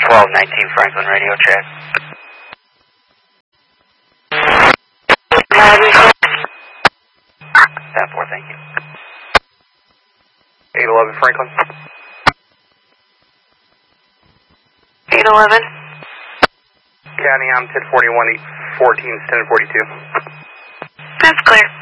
1219 Franklin radio check. 10-4, thank you. 811 Franklin. 811. County, I'm 1041, 814, 1042. That's clear.